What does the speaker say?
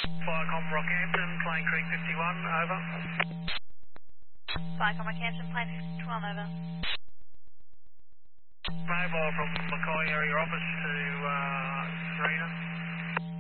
Flycom Rockhampton, Plane Creek 51, over. Flycom Rockhampton, plane 51, over. Mobile from Mackay area office to Serena.